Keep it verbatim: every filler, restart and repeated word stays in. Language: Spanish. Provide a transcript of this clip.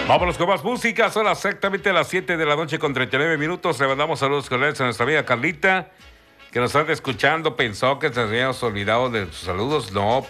Vámonos con más música, son exactamente las siete de la noche con treinta y nueve minutos. Le mandamos saludos cordiales a nuestra amiga Carlita, que nos está escuchando. Pensó que se habíamos olvidado de sus saludos. No,